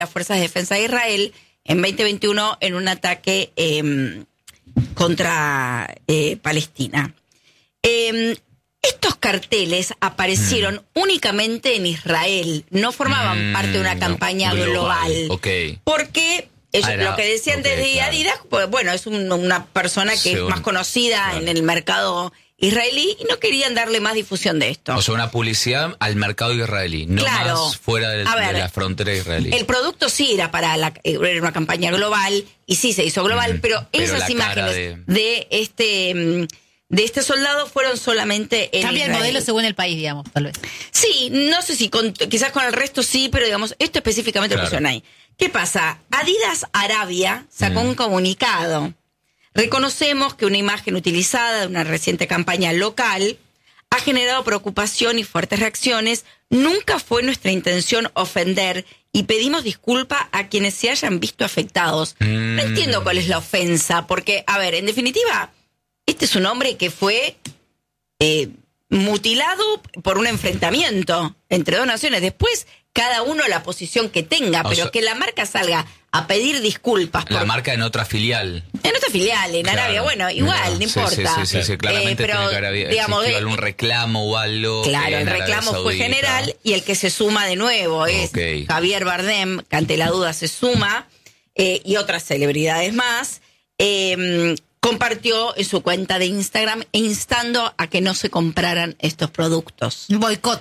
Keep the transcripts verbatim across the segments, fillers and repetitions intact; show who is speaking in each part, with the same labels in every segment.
Speaker 1: las fuerzas de defensa de Israel en veinte veintiuno en un ataque eh, contra eh, Palestina. Eh, estos carteles aparecieron mm. únicamente en Israel, no formaban mm, parte de una campaña no, global. global.
Speaker 2: Okay.
Speaker 1: Porque ellos, ah, lo que decían okay, desde claro. Adidas, pues, bueno, es un, una persona que Según, es más conocida claro. en el mercado israelí y no querían darle más difusión de esto.
Speaker 2: O sea, una publicidad al mercado israelí, no
Speaker 1: claro.
Speaker 2: más fuera de, ver, de la frontera israelí.
Speaker 1: El producto sí era para la, era una campaña global y sí se hizo global, mm, pero, pero esas imágenes de... de este de este soldado fueron solamente en
Speaker 3: Cambia
Speaker 1: Israel.
Speaker 3: El modelo según el país, digamos, tal vez.
Speaker 1: Sí, no sé si con, quizás con el resto sí, pero digamos, esto específicamente claro. lo pusieron ahí. ¿Qué pasa? Adidas Arabia sacó mm. un comunicado. Reconocemos que una imagen utilizada de una reciente campaña local ha generado preocupación y fuertes reacciones. Nunca fue nuestra intención ofender y pedimos disculpa a quienes se hayan visto afectados. Mm. No entiendo cuál es la ofensa, porque, a ver, en definitiva, este es un hombre que fue eh, mutilado por un enfrentamiento entre dos naciones. Después, cada uno la posición que tenga, o pero sea, que la marca salga a pedir disculpas.
Speaker 2: La
Speaker 1: por...
Speaker 2: marca en otra filial.
Speaker 1: En otra filial, en claro. Arabia, bueno, igual, no, no importa.
Speaker 2: Sí, sí, sí, sí claramente
Speaker 1: eh, pero,
Speaker 2: tiene que haber
Speaker 1: digamos, de...
Speaker 2: algún reclamo o algo.
Speaker 1: Claro, el reclamo fue general y el que se suma de nuevo es okay. Javier Bardem, que ante la duda se suma, eh, y otras celebridades más. Eh, compartió en su cuenta de Instagram instando a que no se compraran estos productos.
Speaker 3: Un boicot.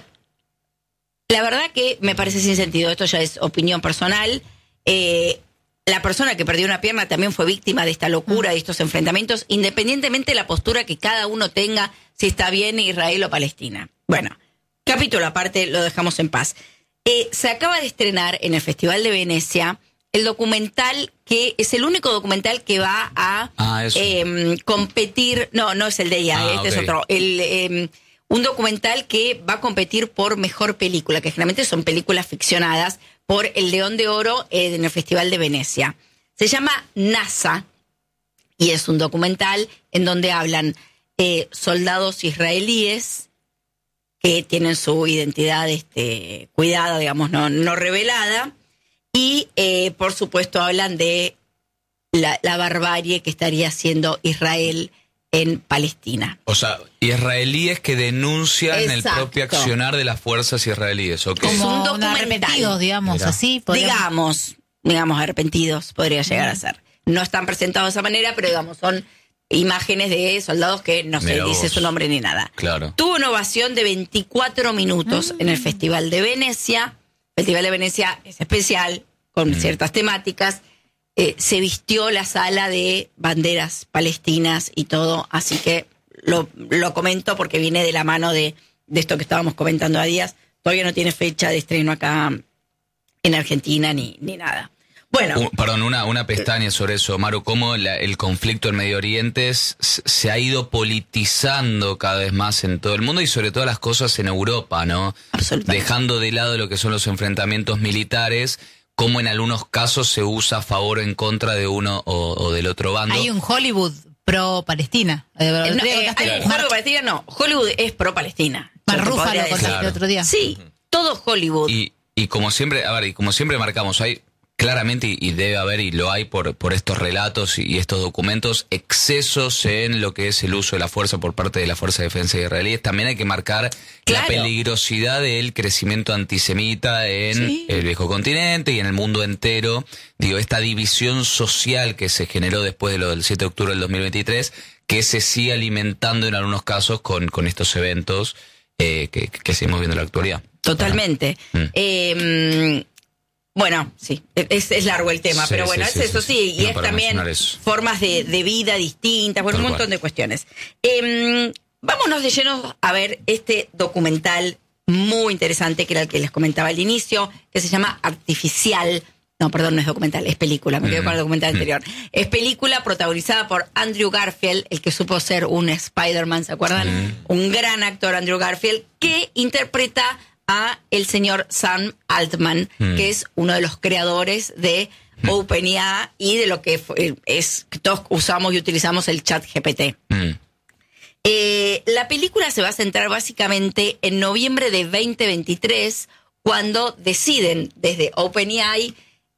Speaker 1: La verdad que me parece sin sentido, esto ya es opinión personal. Eh, la persona que perdió una pierna también fue víctima de esta locura y estos enfrentamientos, independientemente de la postura que cada uno tenga, si está bien Israel o Palestina. Bueno, capítulo aparte, lo dejamos en paz. Eh, se acaba de estrenar en el Festival de Venecia el documental que es el único documental que va a
Speaker 2: ah,
Speaker 1: eh, competir, no, no es el de ella, ah, este okay. es otro, el... Eh, un documental que va a competir por mejor película, que generalmente son películas ficcionadas, por el León de Oro eh, en el Festival de Venecia. Se llama NASA y es un documental en donde hablan eh, soldados israelíes que tienen su identidad este, cuidada, digamos, no, no revelada, y eh, por supuesto hablan de la, la barbarie que estaría haciendo Israel en Palestina.
Speaker 2: O sea, israelíes que denuncian Exacto. el propio accionar de las fuerzas israelíes. Okay.
Speaker 3: Como
Speaker 1: un documental,
Speaker 3: arrepentidos, digamos, Mira. así.
Speaker 1: Podríamos... Digamos, digamos, arrepentidos podría llegar mm. a ser. No están presentados de esa manera, pero digamos, son imágenes de soldados que no se dice su nombre ni nada.
Speaker 2: Claro.
Speaker 1: Tuvo una ovación de veinticuatro minutos mm. en el Festival de Venecia. El Festival de Venecia es especial, con mm. ciertas temáticas. Eh, se vistió la sala de banderas palestinas y todo, así que lo, lo comento porque viene de la mano de, de esto que estábamos comentando a días. Todavía no tiene fecha de estreno acá en Argentina ni, ni nada. Bueno.
Speaker 2: Uh, perdón, una, una pestaña sobre eso, Maru, cómo la, el conflicto en Medio Oriente s- se ha ido politizando cada vez más en todo el mundo y sobre todo las cosas en Europa, ¿no?
Speaker 1: Absolutamente.
Speaker 2: Dejando de lado lo que son los enfrentamientos militares, cómo en algunos casos se usa a favor o en contra de uno o, o del otro bando.
Speaker 3: Hay un Hollywood pro-Palestina.
Speaker 1: Eh, no, eh, hay un Hollywood Palestina, no. Hollywood es pro-Palestina.
Speaker 3: Mar Rúfalo claro. el otro día.
Speaker 1: Sí, todo Hollywood.
Speaker 2: Y, y como siempre, a ver, y como siempre marcamos, hay claramente, y, y debe haber, y lo hay por, por estos relatos y, y estos documentos, excesos en lo que es el uso de la fuerza por parte de la Fuerza de Defensa israelíes. También hay que marcar claro. la peligrosidad del crecimiento antisemita en sí. el viejo continente y en el mundo entero. Digo, esta división social que se generó después de lo del siete de octubre del dos mil veintitrés, que se sigue alimentando en algunos casos con, con estos eventos eh, que, que seguimos viendo en la actualidad.
Speaker 1: Totalmente. Mm. Eh, Bueno, sí, es, es largo el tema, sí, pero bueno, sí, es sí, eso, sí, sí. y no, es también formas de, de vida distintas, bueno, Tal un montón cual. de cuestiones. Eh, vámonos de lleno a ver este documental muy interesante, que era el que les comentaba al inicio, que se llama Artificial. No, perdón, no es documental, es película, me quedo mm. con el documental mm. anterior. Es película protagonizada por Andrew Garfield, el que supo ser un Spider-Man, ¿se acuerdan? Mm. Un gran actor, Andrew Garfield, que interpreta a el señor Sam Altman, mm. que es uno de los creadores de mm. OpenAI y de lo que fue, es que todos usamos y utilizamos el chat G P T. Mm. Eh, la película se va a centrar básicamente en noviembre de veinte veintitrés, cuando deciden desde OpenAI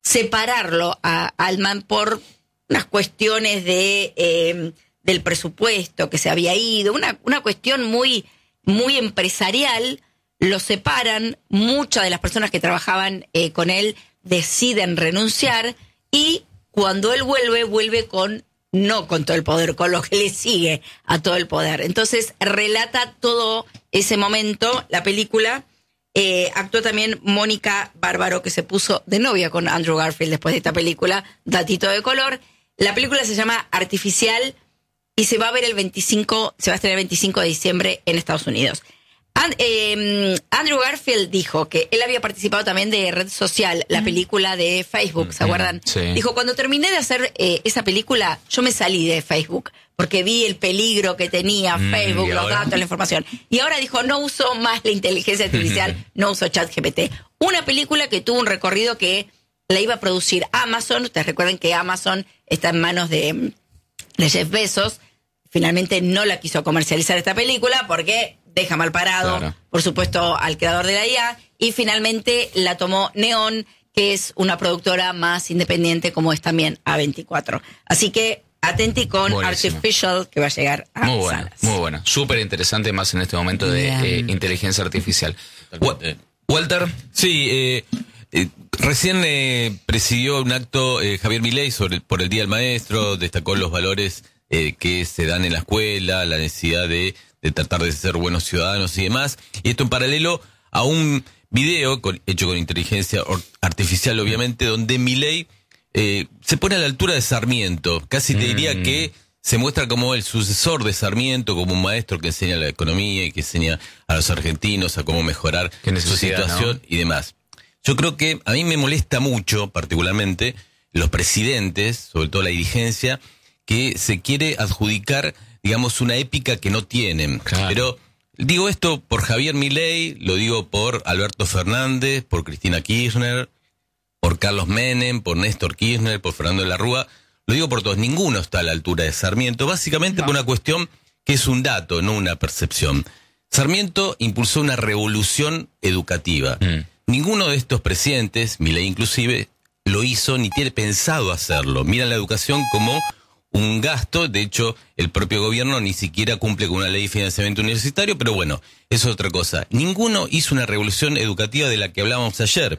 Speaker 1: separarlo a Altman por unas cuestiones de eh, del presupuesto que se había ido, una, una cuestión muy, muy empresarial. Lo separan, muchas de las personas que trabajaban eh, con él deciden renunciar, y cuando él vuelve, vuelve con, no con todo el poder, con lo que le sigue a todo el poder. Entonces relata todo ese momento, la película. Eh, actuó también Mónica Bárbaro, que se puso de novia con Andrew Garfield después de esta película, datito de color. La película se llama Artificial y se va a ver el veinticinco, se va a estrenar el veinticinco de diciembre en Estados Unidos. And, eh, Andrew Garfield dijo que él había participado también de Red Social, la película de Facebook, ¿se acuerdan?
Speaker 2: Sí.
Speaker 1: Dijo, cuando terminé de hacer eh, esa película, yo me salí de Facebook, porque vi el peligro que tenía
Speaker 2: Mm,
Speaker 1: Facebook,
Speaker 2: ¿y
Speaker 1: los
Speaker 2: ahora?
Speaker 1: datos, la información. Y ahora dijo, no uso más la inteligencia artificial, no uso ChatGPT. Una película que tuvo un recorrido que la iba a producir Amazon. Ustedes recuerden que Amazon está en manos de, de Jeff Bezos. Finalmente no la quiso comercializar esta película porque deja mal parado,
Speaker 2: Claro.
Speaker 1: por supuesto, al creador de la I A. Y finalmente la tomó Neon, que es una productora más independiente, como es también A veinticuatro. Así que atenti con
Speaker 2: Buenísimo.
Speaker 1: Artificial, que va a llegar a
Speaker 2: Muy buena,
Speaker 1: salas.
Speaker 2: muy buena. Súper interesante, más en este momento de
Speaker 3: Bien.
Speaker 2: eh, inteligencia artificial.
Speaker 4: Totalmente.
Speaker 2: Wa- Walter,
Speaker 4: Sí, eh, eh, recién eh, presidió un acto eh, Javier Milei sobre el- por el Día del Maestro, destacó los valores eh, que se dan en la escuela, la necesidad de, de tratar de ser buenos ciudadanos y demás. Y esto en paralelo a un video con- hecho con inteligencia or- artificial, obviamente, donde Milei eh, se pone a la altura de Sarmiento. Casi te diría
Speaker 2: Mm.
Speaker 4: que se muestra como el sucesor de Sarmiento, como un maestro que enseña la economía y que enseña a los argentinos a cómo mejorar
Speaker 2: Qué
Speaker 4: su
Speaker 2: necesidad,
Speaker 4: situación
Speaker 2: ¿no?
Speaker 4: y demás. Yo creo que a mí me molesta mucho, particularmente, los presidentes, sobre todo la dirigencia, que se quiere adjudicar, digamos, una épica que no tienen.
Speaker 2: Claro.
Speaker 4: Pero digo esto por Javier Milei, lo digo por Alberto Fernández, por Cristina Kirchner, por Carlos Menem, por Néstor Kirchner, por Fernando de la Rúa. Lo digo por todos, ninguno está a la altura de Sarmiento, básicamente
Speaker 1: No.
Speaker 4: por una cuestión que es un dato, no una percepción. Sarmiento impulsó una revolución educativa.
Speaker 2: Mm.
Speaker 4: Ninguno de estos presidentes, Milei inclusive, lo hizo ni tiene pensado hacerlo. Miran la educación como un gasto, de hecho, el propio gobierno ni siquiera cumple con una ley de financiamiento universitario, pero bueno, eso es otra cosa. Ninguno hizo una revolución educativa de la que hablábamos ayer,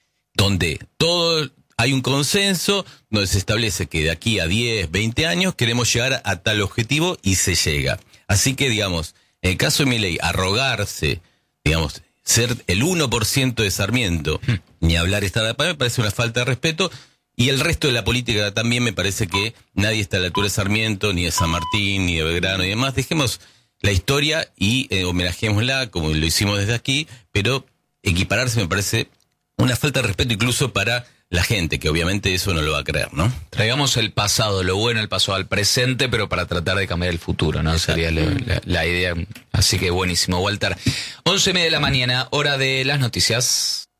Speaker 4: donde todo hay un consenso, donde se establece que de aquí a diez, veinte años queremos llegar a tal objetivo y se llega. Así que, digamos, en el caso de Milei, arrogarse, digamos, ser el uno por ciento de Sarmiento, ni hablar estar a la par, me parece una falta de respeto. Y el resto de la política también me parece que nadie está a la altura de Sarmiento, ni de San Martín, ni de Belgrano y demás. Dejemos la historia y eh, homenajémosla como lo hicimos desde aquí, pero equipararse me parece una falta de respeto incluso para la gente, que obviamente eso no lo va a creer, ¿no?
Speaker 2: traigamos el pasado, lo bueno, el pasado al presente, pero para tratar de cambiar el futuro, ¿no?
Speaker 4: Exacto.
Speaker 2: Sería la, la- la idea. Así que buenísimo, Walter. Once y media de la mañana, hora de las noticias.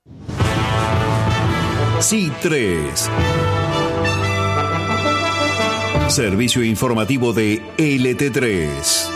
Speaker 5: C tres. Servicio informativo de L T tres.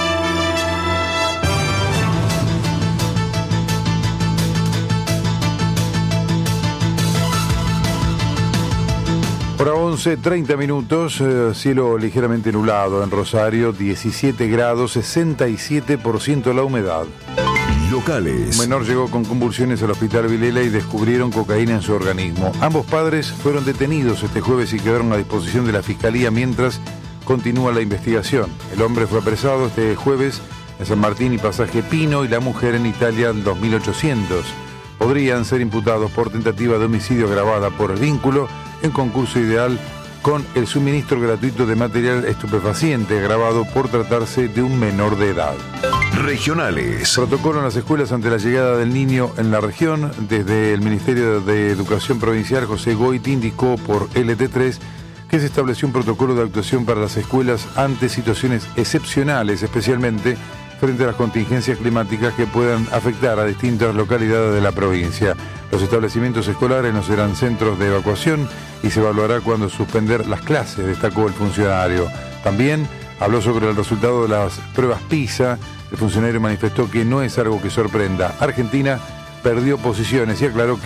Speaker 6: Hora once, treinta minutos, eh, cielo ligeramente nublado en Rosario, diecisiete grados, sesenta y siete por ciento la humedad.
Speaker 5: Locales.
Speaker 6: Un menor llegó con convulsiones al hospital Vilela y descubrieron cocaína en su organismo. Ambos padres fueron detenidos este jueves y quedaron a disposición de la Fiscalía mientras continúa la investigación. El hombre fue apresado este jueves en San Martín y Pasaje Pino y la mujer en Italia al dos mil ochocientos. Podrían ser imputados por tentativa de homicidio agravada por el vínculo en concurso ideal con el suministro gratuito de material estupefaciente agravado por tratarse de un menor de edad.
Speaker 5: Regionales.
Speaker 6: Protocolo en las escuelas ante la llegada del niño en la región. Desde el Ministerio de Educación Provincial, José Goiti indicó por L T tres que se estableció un protocolo de actuación para las escuelas ante situaciones excepcionales, especialmente frente a las contingencias climáticas que puedan afectar a distintas localidades de la provincia. Los establecimientos escolares no serán centros de evacuación y se evaluará cuándo suspender las clases, destacó el funcionario. También habló sobre el resultado de las pruebas PISA. El funcionario manifestó que no es algo que sorprenda. Argentina perdió posiciones y aclaró que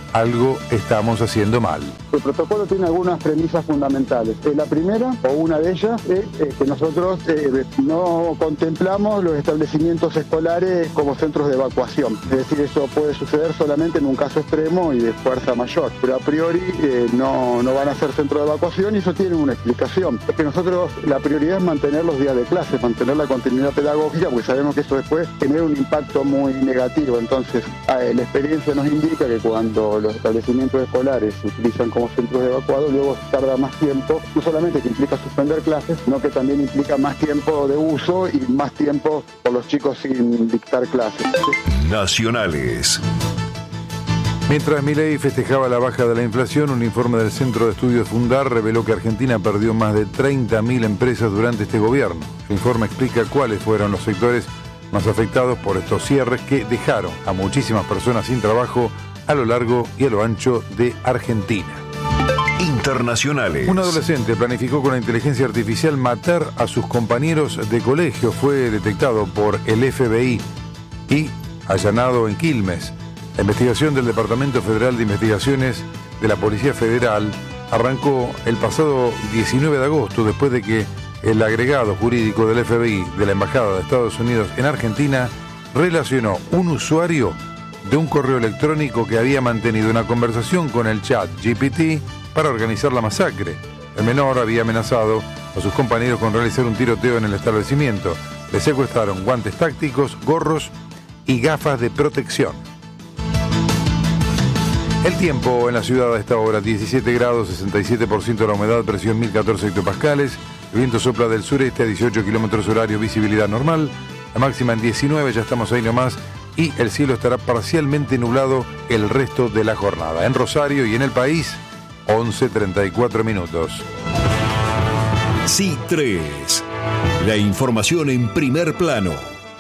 Speaker 6: algo estamos haciendo mal.
Speaker 7: El protocolo tiene algunas premisas fundamentales. La primera, o una de ellas, es que nosotros eh, no contemplamos los establecimientos escolares como centros de evacuación. Es decir, eso puede suceder solamente en un caso extremo y de fuerza mayor. Pero a priori eh, no, no van a ser centros de evacuación y eso tiene una explicación. Es que nosotros la prioridad es mantener los días de clase, mantener la continuidad pedagógica, porque sabemos que eso después genera un impacto muy negativo. Entonces, eh, la experiencia nos indica que cuando los establecimientos escolares se utilizan como centros de evacuado, luego tarda más tiempo, no solamente que implica suspender clases, sino que también implica más tiempo de uso y más tiempo por los chicos sin dictar clases.
Speaker 5: Nacionales.
Speaker 6: Mientras Milei festejaba la baja de la inflación, un informe del Centro de Estudios Fundar reveló que Argentina perdió más de treinta mil empresas durante este gobierno. El informe explica cuáles fueron los sectores más afectados por estos cierres que dejaron a muchísimas personas sin trabajo a lo largo y a lo ancho de Argentina.
Speaker 5: Internacionales.
Speaker 6: Un adolescente planificó con la inteligencia artificial matar a sus compañeros de colegio. Fue detectado por el F B I y allanado en Quilmes. La investigación del Departamento Federal de Investigaciones de la Policía Federal arrancó el pasado diecinueve de agosto después de que el agregado jurídico del F B I de la Embajada de Estados Unidos en Argentina relacionó un usuario de un correo electrónico que había mantenido una conversación con el chat G P T para organizar la masacre. El menor había amenazado a sus compañeros con realizar un tiroteo en el establecimiento. Le secuestraron guantes tácticos, gorros y gafas de protección. El tiempo en la ciudad a esta hora, diecisiete grados, sesenta y siete por ciento de la humedad, presión mil catorce hectopascales, el viento sopla del sureste a dieciocho kilómetros horario, visibilidad normal, la máxima en diecinueve, ya estamos ahí nomás, y el cielo estará parcialmente nublado el resto de la jornada. En Rosario y en el país, once treinta y cuatro minutos.
Speaker 5: C tres. La información en primer plano.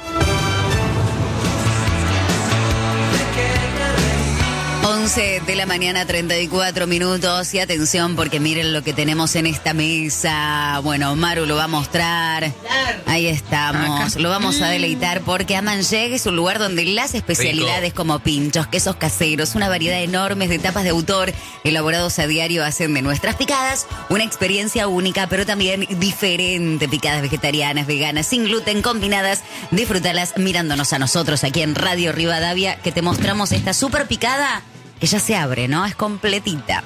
Speaker 1: once de la mañana, treinta y cuatro minutos. Y atención, porque miren lo que tenemos en esta mesa. Bueno, Maru lo va a mostrar. Ahí estamos. Lo vamos a deleitar porque Amanjeg es un lugar donde las especialidades Rico. como pinchos, quesos caseros, una variedad enorme de tapas de autor elaborados a diario hacen de nuestras picadas una experiencia única, pero también diferente. Picadas vegetarianas, veganas, sin gluten, combinadas. Disfrútalas mirándonos a nosotros aquí en Radio Rivadavia, que te mostramos esta super picada que ya se abre, ¿no? Es completita.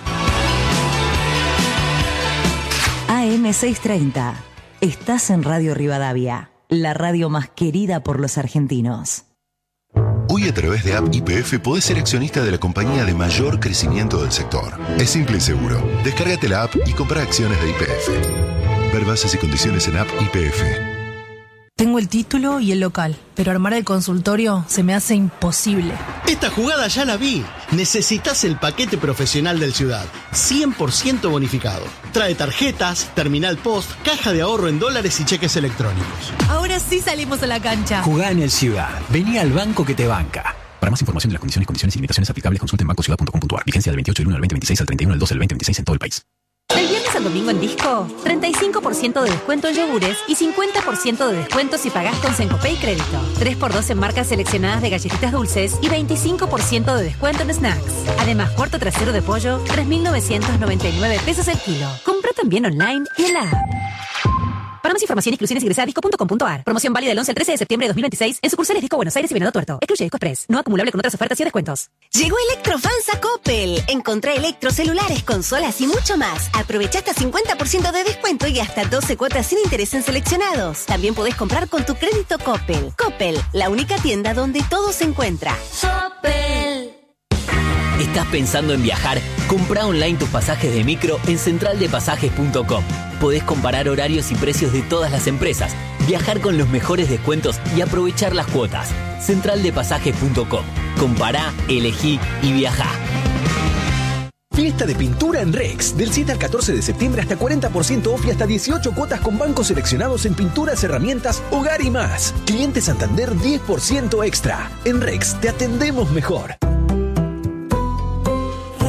Speaker 8: A M seiscientos treinta. Estás en Radio Rivadavia, la radio más querida por los argentinos.
Speaker 9: Hoy a través de App Y P F podés ser accionista de la compañía de mayor crecimiento del sector. Es simple y seguro. Descárgate la app y compra acciones de Y P F. Ver bases y condiciones en App Y P F.
Speaker 10: Tengo el título y el local, pero armar el consultorio se me hace imposible.
Speaker 11: Esta jugada ya la vi. Necesitas el paquete profesional del Ciudad, cien por ciento bonificado. Trae tarjetas, terminal post, caja de ahorro en dólares y cheques electrónicos.
Speaker 10: Ahora sí salimos a la cancha.
Speaker 12: Jugá en el Ciudad. Vení al banco que te banca. Para más información de las condiciones, condiciones y limitaciones aplicables, consulte en banco ciudad punto com punto a r. Vigencia del veintiocho del uno al veinte veintiséis al treinta y uno del doce del veinte veintiséis en todo el país.
Speaker 13: Del viernes al domingo en Disco, treinta y cinco por ciento de descuento en yogures y cincuenta por ciento de descuento si pagás con Sencopay Crédito. tres por dos en marcas seleccionadas de galletitas dulces y veinticinco por ciento de descuento en snacks. Además, cuarto trasero de pollo, tres mil novecientos noventa y nueve pesos el kilo. Compra también online y en la app. Para más información, exclusiones, ingresa a disco punto com punto a r. Promoción válida del once al trece de septiembre de dos mil veintiséis en sucursales Disco Buenos Aires y Venado Tuerto. Excluye Disco Express. No acumulable con otras ofertas y descuentos.
Speaker 14: Llegó Electrofans a Coppel. Encontrá electros, celulares, consolas y mucho más. Aprovecha hasta cincuenta por ciento de descuento y hasta doce cuotas sin interés en seleccionados. También podés comprar con tu crédito Coppel. Coppel, la única tienda donde todo se encuentra.
Speaker 15: Coppel. ¿Estás pensando en viajar? Comprá online tus pasajes de micro en central de pasajes punto com. Podés comparar horarios y precios de todas las empresas, viajar con los mejores descuentos y aprovechar las cuotas. central de pasajes punto com. Compará, elegí y viajá.
Speaker 16: Fiesta de pintura en Rex. Del siete al catorce de septiembre hasta cuarenta por ciento off y hasta dieciocho cuotas con bancos seleccionados en pinturas, herramientas, hogar y más. Cliente Santander diez por ciento extra. En Rex te atendemos mejor.
Speaker 17: Rex.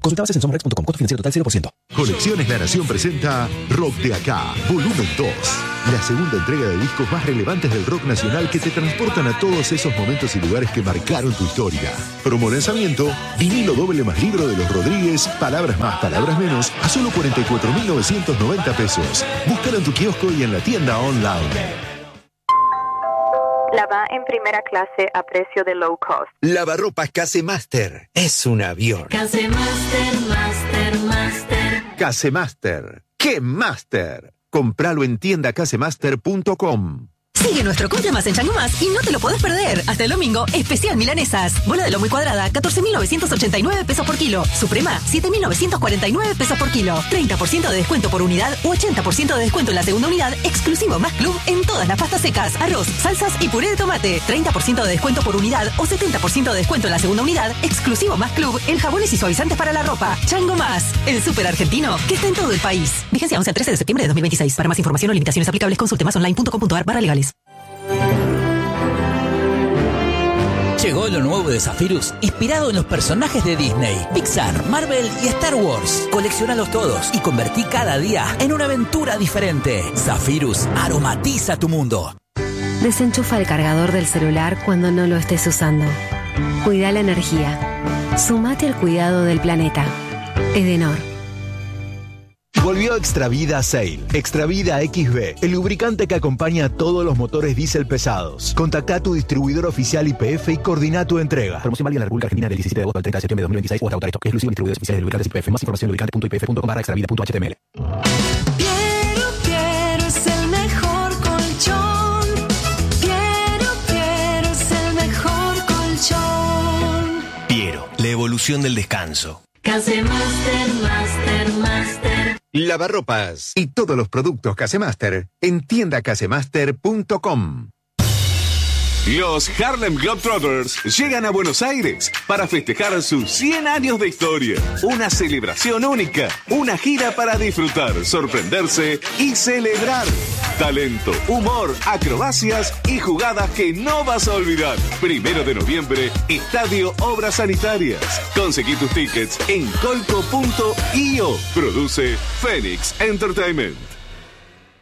Speaker 16: Consulta bases en somrex punto com. Costo financiero total cero por ciento.
Speaker 9: Colecciones La Nación presenta Rock de Acá, volumen dos. La segunda entrega de discos más relevantes del rock nacional que te transportan a todos esos momentos y lugares que marcaron tu historia. Promo lanzamiento, vinilo doble más libro de los Rodríguez, palabras más, palabras menos, a solo cuarenta y cuatro mil novecientos noventa pesos. Búscalo en tu kiosco y en la tienda online.
Speaker 17: Lava en primera clase a precio de low cost.
Speaker 18: Lavarropas Casemaster. Es un avión.
Speaker 19: Casemaster, Master, Master.
Speaker 18: Casemaster. ¡Qué Master! Compralo en tienda casemaster punto com.
Speaker 20: Sigue nuestro Cumple Más en Chango Más y no te lo podés perder. Hasta el domingo, especial milanesas. Bola de lomo y cuadrada, catorce mil novecientos ochenta y nueve pesos por kilo. Suprema, siete mil novecientos cuarenta y nueve pesos por kilo. treinta por ciento de descuento por unidad u ochenta por ciento de descuento en la segunda unidad, exclusivo Más Club en todas las pastas secas, arroz, salsas y puré de tomate. treinta por ciento de descuento por unidad o setenta por ciento de descuento en la segunda unidad, exclusivo Más Club en jabones y suavizantes para la ropa. Chango Más, el súper argentino que está en todo el país. Vigencia once al trece de septiembre de dos mil veintiséis. Para más información o limitaciones aplicables, consulte más online punto com punto ar barra legales.
Speaker 21: Llegó lo nuevo de Zephyrus, inspirado en los personajes de Disney, Pixar, Marvel y Star Wars. Colecciónalos todos y convertí cada día en una aventura diferente. Zephyrus aromatiza tu mundo.
Speaker 22: Desenchufa el cargador del celular cuando no lo estés usando. Cuida la energía. Sumate al cuidado del planeta. Edenor.
Speaker 16: Volvió Extravida Sail. Extravida X B, el lubricante que acompaña a todos los motores diésel pesados. Contacta a tu distribuidor oficial Y P F y coordina tu entrega. Promoción válida en la República Argentina del diecisiete de agosto al treinta de septiembre de dos mil veintiséis o hasta agotar esto. Exclusivo en distribuidores oficiales de lubricantes Y P F. Más información en lubricante punto i p f punto com barra extravida punto h t m l.
Speaker 19: Piero, Piero es el mejor colchón. Piero, Piero es el mejor colchón.
Speaker 18: Piero, la evolución del descanso.
Speaker 19: Casemaster, Master, Master.
Speaker 18: Lavarropas y todos los productos Casemaster en tienda casemaster punto com.
Speaker 23: Los Harlem Globetrotters llegan a Buenos Aires para festejar sus cien años de historia. Una celebración única, una gira para disfrutar, sorprenderse y celebrar. Talento, humor, acrobacias y jugadas que no vas a olvidar. Primero de noviembre, Estadio Obras Sanitarias. Conseguí tus tickets en colco punto i o. Produce Phoenix Entertainment.